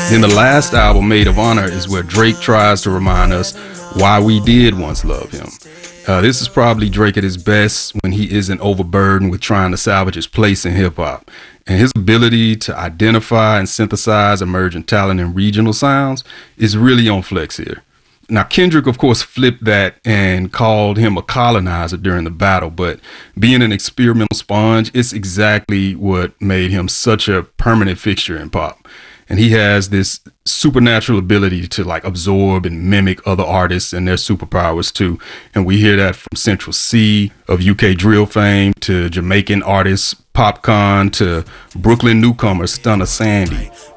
Then the last album, Maid of Honor, is where Drake tries to remind us why we did once love him. This is probably Drake at his best when he isn't overburdened with trying to salvage his place in hip hop. And his ability to identify and synthesize emerging talent and regional sounds is really on flex here. Now, Kendrick, of course, flipped that and called him a colonizer during the battle, but being an experimental sponge, it's exactly what made him such a permanent fixture in pop. And he has this supernatural ability to like absorb and mimic other artists and their superpowers too. And we hear that from Central C of UK drill fame to Jamaican artists Popcaan to Brooklyn newcomer Stunner Sandy.